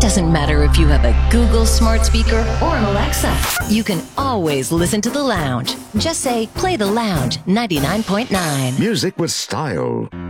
Doesn't matter if you have a Google smart speaker or an Alexa. You can always listen to The Lounge. Just say, play The Lounge 99.9. Music with style.